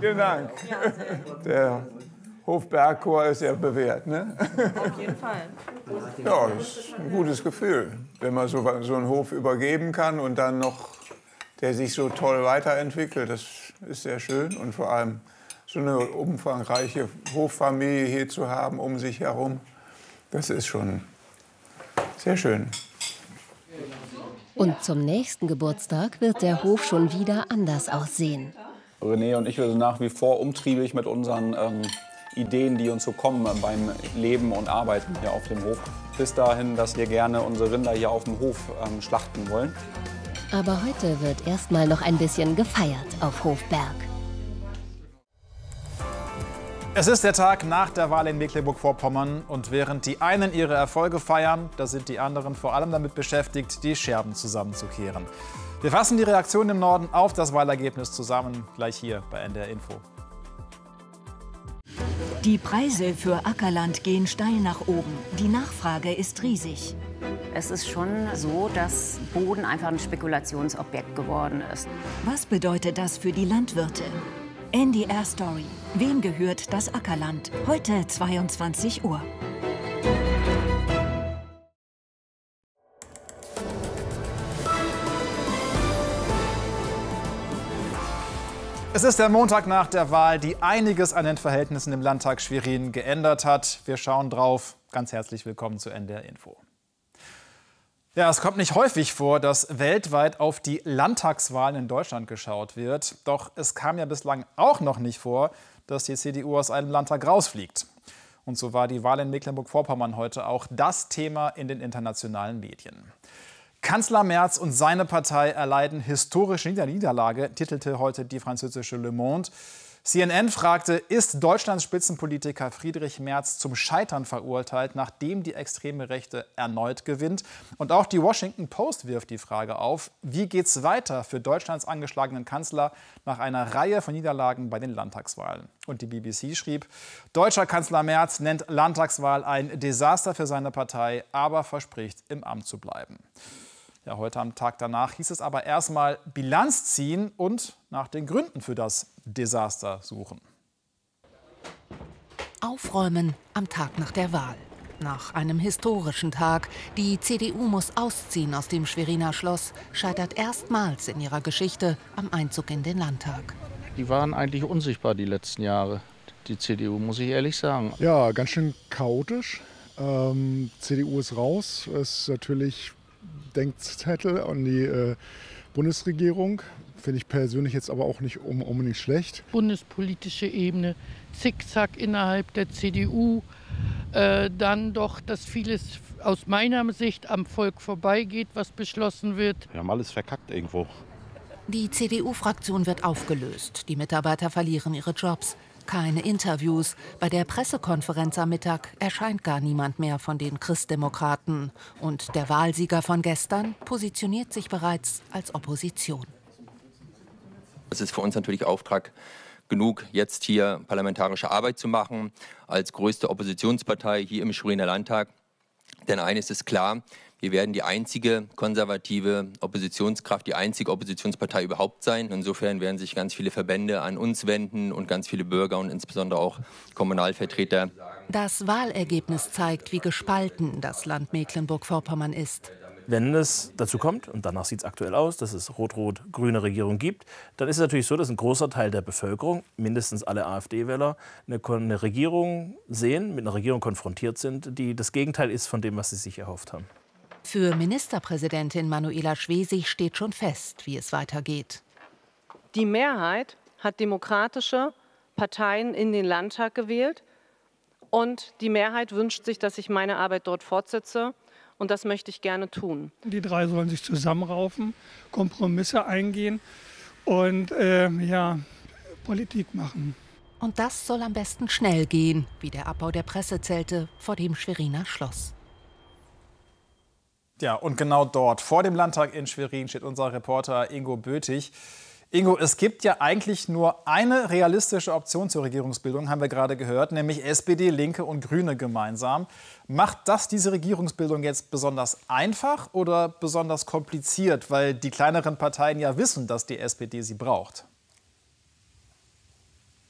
Vielen Dank. Der Hofbergchor ist ja bewährt, ne? Auf jeden Fall. Ja, das ist ein gutes Gefühl, wenn man so einen Hof übergeben kann und dann noch der sich so toll weiterentwickelt. Das ist sehr schön und vor allem so eine umfangreiche Hoffamilie hier zu haben um sich herum, das ist schon sehr schön. Und zum nächsten Geburtstag wird der Hof schon wieder anders aussehen. René und ich, wir sind nach wie vor umtriebig mit unseren Ideen, die uns so kommen beim Leben und Arbeiten hier auf dem Hof. Bis dahin, dass wir gerne unsere Rinder hier auf dem Hof schlachten wollen. Aber heute wird erstmal noch ein bisschen gefeiert auf Hofberg. Es ist der Tag nach der Wahl in Mecklenburg-Vorpommern und während die einen ihre Erfolge feiern, da sind die anderen vor allem damit beschäftigt, die Scherben zusammenzukehren. Wir fassen die Reaktionen im Norden auf das Wahlergebnis zusammen, gleich hier bei NDR Info. Die Preise für Ackerland gehen steil nach oben. Die Nachfrage ist riesig. Es ist schon so, dass Boden einfach ein Spekulationsobjekt geworden ist. Was bedeutet das für die Landwirte? NDR Story. Wem gehört das Ackerland? Heute 22 Uhr. Es ist der Montag nach der Wahl, die einiges an den Verhältnissen im Landtag Schwerin geändert hat. Wir schauen drauf. Ganz herzlich willkommen zu NDR Info. Ja, es kommt nicht häufig vor, dass weltweit auf die Landtagswahlen in Deutschland geschaut wird. Doch es kam ja bislang auch noch nicht vor, dass die CDU aus einem Landtag rausfliegt. Und so war die Wahl in Mecklenburg-Vorpommern heute auch das Thema in den internationalen Medien. Kanzler Merz und seine Partei erleiden historische Niederlage, titelte heute die französische Le Monde. CNN fragte, ist Deutschlands Spitzenpolitiker Friedrich Merz zum Scheitern verurteilt, nachdem die extreme Rechte erneut gewinnt? Und auch die Washington Post wirft die Frage auf, wie geht's weiter für Deutschlands angeschlagenen Kanzler nach einer Reihe von Niederlagen bei den Landtagswahlen? Und die BBC schrieb, deutscher Kanzler Merz nennt Landtagswahl ein Desaster für seine Partei, aber verspricht, im Amt zu bleiben. Ja, heute am Tag danach hieß es aber erstmal Bilanz ziehen und nach den Gründen für das Desaster suchen. Aufräumen am Tag nach der Wahl. Nach einem historischen Tag. Die CDU muss ausziehen aus dem Schweriner Schloss, scheitert erstmals in ihrer Geschichte am Einzug in den Landtag. Die waren eigentlich unsichtbar die letzten Jahre, die CDU, muss ich ehrlich sagen. Ja, ganz schön chaotisch. CDU ist raus, ist natürlich Denkzettel an die Bundesregierung. Finde ich persönlich jetzt aber auch nicht unbedingt schlecht. Bundespolitische Ebene, Zickzack innerhalb der CDU. Dann doch, dass vieles aus meiner Sicht am Volk vorbeigeht, was beschlossen wird. Wir haben alles verkackt irgendwo. Die CDU-Fraktion wird aufgelöst. Die Mitarbeiter verlieren ihre Jobs. Keine Interviews. Bei der Pressekonferenz am Mittag erscheint gar niemand mehr von den Christdemokraten. Und der Wahlsieger von gestern positioniert sich bereits als Opposition. Es ist für uns natürlich Auftrag genug, jetzt hier parlamentarische Arbeit zu machen, als größte Oppositionspartei hier im Schweriner Landtag. Denn eines ist klar, wir werden die einzige konservative Oppositionskraft, die einzige Oppositionspartei überhaupt sein. Insofern werden sich ganz viele Verbände an uns wenden und ganz viele Bürger und insbesondere auch Kommunalvertreter. Das Wahlergebnis zeigt, wie gespalten das Land Mecklenburg-Vorpommern ist. Wenn es dazu kommt, und danach sieht es aktuell aus, dass es rot-rot-grüne Regierung gibt, dann ist es natürlich so, dass ein großer Teil der Bevölkerung, mindestens alle AfD-Wähler, eine Regierung sehen, mit einer Regierung konfrontiert sind, die das Gegenteil ist von dem, was sie sich erhofft haben. Für Ministerpräsidentin Manuela Schwesig steht schon fest, wie es weitergeht. Die Mehrheit hat demokratische Parteien in den Landtag gewählt. Und die Mehrheit wünscht sich, dass ich meine Arbeit dort fortsetze. Und das möchte ich gerne tun. Die drei sollen sich zusammenraufen, Kompromisse eingehen und Politik machen. Und das soll am besten schnell gehen, wie der Abbau der Pressezelte vor dem Schweriner Schloss. Ja, und genau dort, vor dem Landtag in Schwerin, steht unser Reporter Ingo Böthig. Ingo, es gibt ja eigentlich nur eine realistische Option zur Regierungsbildung, haben wir gerade gehört, nämlich SPD, Linke und Grüne gemeinsam. Macht das diese Regierungsbildung jetzt besonders einfach oder besonders kompliziert, weil die kleineren Parteien ja wissen, dass die SPD sie braucht?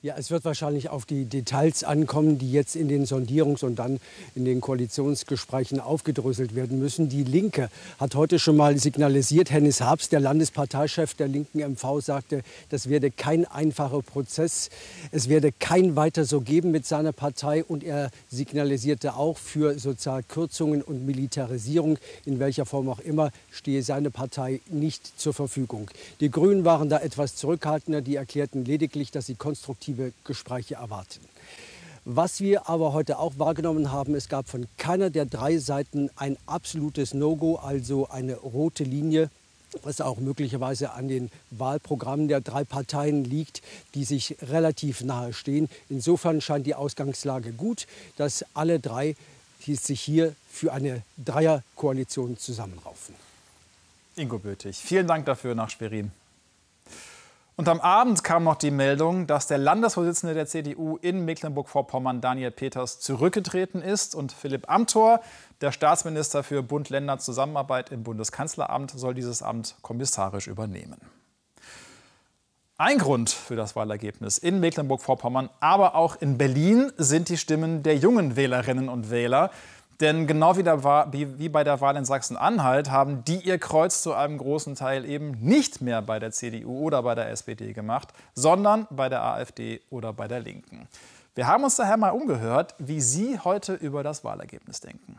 Ja, es wird wahrscheinlich auf die Details ankommen, die jetzt in den Sondierungs- und dann in den Koalitionsgesprächen aufgedröselt werden müssen. Die Linke hat heute schon mal signalisiert, Hennis Harps, der Landesparteichef der linken MV, sagte, das werde kein einfacher Prozess. Es werde kein weiter so geben mit seiner Partei. Und er signalisierte auch, für Sozialkürzungen und Militarisierung, in welcher Form auch immer, stehe seine Partei nicht zur Verfügung. Die Grünen waren da etwas zurückhaltender. Die erklärten lediglich, dass sie konstruktiv Gespräche erwarten. Was wir aber heute auch wahrgenommen haben, es gab von keiner der 3 Seiten ein absolutes No-Go, also eine rote Linie, was auch möglicherweise an den Wahlprogrammen der 3 Parteien liegt, die sich relativ nahe stehen. Insofern scheint die Ausgangslage gut, dass alle 3 sich hier für eine Dreierkoalition zusammenraufen. Ingo Böthig, vielen Dank dafür nach Schwerin. Und am Abend kam noch die Meldung, dass der Landesvorsitzende der CDU in Mecklenburg-Vorpommern, Daniel Peters, zurückgetreten ist. Und Philipp Amthor, der Staatsminister für Bund-Länder-Zusammenarbeit im Bundeskanzleramt, soll dieses Amt kommissarisch übernehmen. Ein Grund für das Wahlergebnis in Mecklenburg-Vorpommern, aber auch in Berlin, sind die Stimmen der jungen Wählerinnen und Wähler. Denn genau wie bei der Wahl in Sachsen-Anhalt haben die ihr Kreuz zu einem großen Teil eben nicht mehr bei der CDU oder bei der SPD gemacht, sondern bei der AfD oder bei der Linken. Wir haben uns daher mal umgehört, wie Sie heute über das Wahlergebnis denken.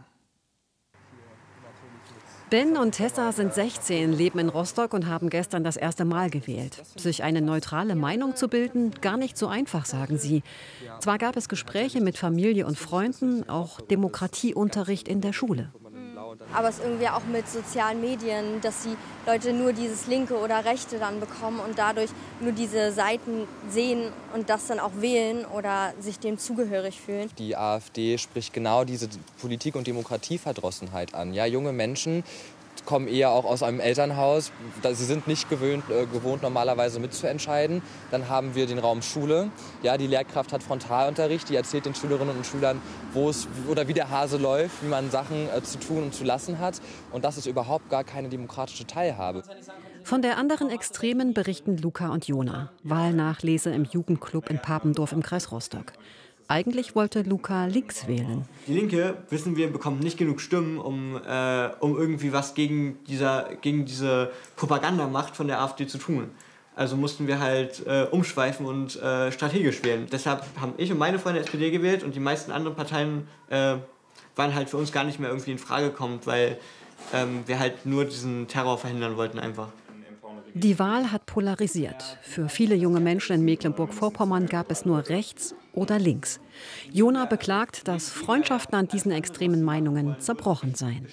Ben und Tessa sind 16, leben in Rostock und haben gestern das erste Mal gewählt. Sich eine neutrale Meinung zu bilden, gar nicht so einfach, sagen sie. Zwar gab es Gespräche mit Familie und Freunden, auch Demokratieunterricht in der Schule. Aber es irgendwie auch mit sozialen Medien, dass die Leute nur dieses Linke oder Rechte dann bekommen und dadurch nur diese Seiten sehen und das dann auch wählen oder sich dem zugehörig fühlen. Die AfD spricht genau diese Politik- und Demokratieverdrossenheit an. Ja, junge Menschen kommen eher auch aus einem Elternhaus. Sie sind nicht gewohnt, normalerweise mitzuentscheiden. Dann haben wir den Raum Schule. Ja, die Lehrkraft hat Frontalunterricht, die erzählt den Schülerinnen und Schülern, wie der Hase läuft, wie man Sachen zu tun und zu lassen hat. Und das ist überhaupt gar keine demokratische Teilhabe. Von der anderen Extremen berichten Luca und Jona. Wahlnachlese im Jugendclub in Papendorf im Kreis Rostock. Eigentlich wollte Luca links wählen. Die Linke, wissen wir, bekommt nicht genug Stimmen, um irgendwie was gegen diese Propagandamacht von der AfD zu tun. Also mussten wir halt umschweifen und strategisch wählen. Deshalb haben ich und meine Freunde SPD gewählt und die meisten anderen Parteien waren halt für uns gar nicht mehr irgendwie in Frage gekommen, weil wir halt nur diesen Terror verhindern wollten einfach. Die Wahl hat polarisiert. Für viele junge Menschen in Mecklenburg-Vorpommern gab es nur rechts oder links. Jona beklagt, dass Freundschaften an diesen extremen Meinungen zerbrochen seien.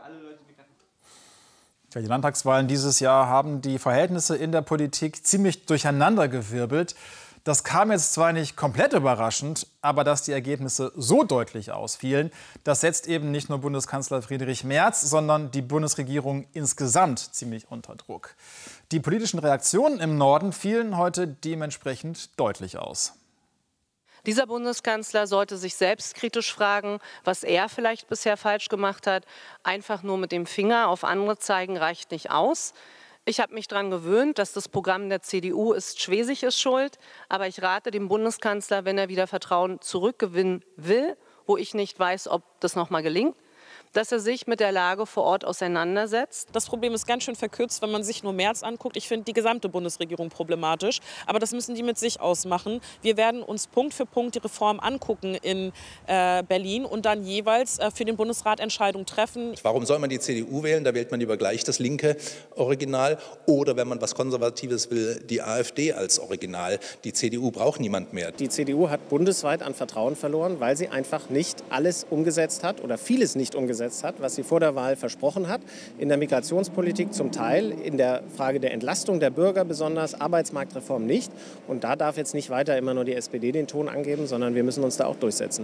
Die Landtagswahlen dieses Jahr haben die Verhältnisse in der Politik ziemlich durcheinandergewirbelt. Das kam jetzt zwar nicht komplett überraschend, aber dass die Ergebnisse so deutlich ausfielen, das setzt eben nicht nur Bundeskanzler Friedrich Merz, sondern die Bundesregierung insgesamt ziemlich unter Druck. Die politischen Reaktionen im Norden fielen heute dementsprechend deutlich aus. Dieser Bundeskanzler sollte sich selbstkritisch fragen, was er vielleicht bisher falsch gemacht hat. Einfach nur mit dem Finger auf andere zeigen reicht nicht aus. Ich habe mich daran gewöhnt, dass das Programm der CDU ist, Schwesig ist schuld. Aber ich rate dem Bundeskanzler, wenn er wieder Vertrauen zurückgewinnen will, wo ich nicht weiß, ob das noch mal gelingt, dass er sich mit der Lage vor Ort auseinandersetzt. Das Problem ist ganz schön verkürzt, wenn man sich nur Merz anguckt. Ich finde die gesamte Bundesregierung problematisch. Aber das müssen die mit sich ausmachen. Wir werden uns Punkt für Punkt die Reform angucken in Berlin und dann jeweils für den Bundesrat Entscheidungen treffen. Warum soll man die CDU wählen? Da wählt man lieber gleich das linke Original. Oder wenn man was Konservatives will, die AfD als Original. Die CDU braucht niemand mehr. Die CDU hat bundesweit an Vertrauen verloren, weil sie einfach nicht alles umgesetzt hat oder vieles nicht umgesetzt hat, was sie vor der Wahl versprochen hat. In der Migrationspolitik zum Teil, in der Frage der Entlastung der Bürger besonders, Arbeitsmarktreform nicht. Und da darf jetzt nicht weiter immer nur die SPD den Ton angeben, sondern wir müssen uns da auch durchsetzen.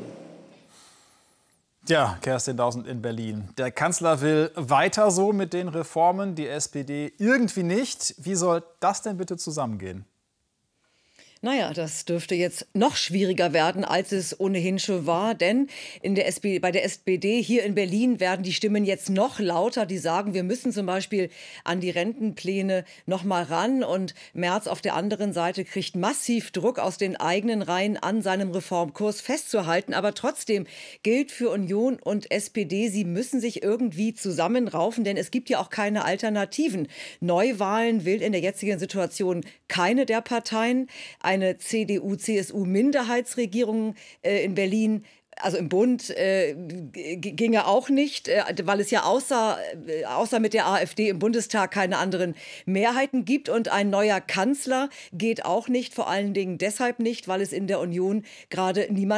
Ja, Kerstin Dausend in Berlin. Der Kanzler will weiter so mit den Reformen, die SPD irgendwie nicht. Wie soll das denn bitte zusammengehen? Naja, das dürfte jetzt noch schwieriger werden, als es ohnehin schon war. Denn bei der SPD hier in Berlin werden die Stimmen jetzt noch lauter. Die sagen, wir müssen zum Beispiel an die Rentenpläne noch mal ran. Und Merz auf der anderen Seite kriegt massiv Druck aus den eigenen Reihen, an seinem Reformkurs festzuhalten. Aber trotzdem gilt für Union und SPD, sie müssen sich irgendwie zusammenraufen, denn es gibt ja auch keine Alternativen. Neuwahlen will in der jetzigen Situation keine der Parteien. Eine CDU-CSU-Minderheitsregierung in Berlin, also im Bund, ginge auch nicht, weil es ja außer mit der AfD im Bundestag keine anderen Mehrheiten gibt. Und ein neuer Kanzler geht auch nicht, vor allen Dingen deshalb nicht, weil es in der Union gerade niemand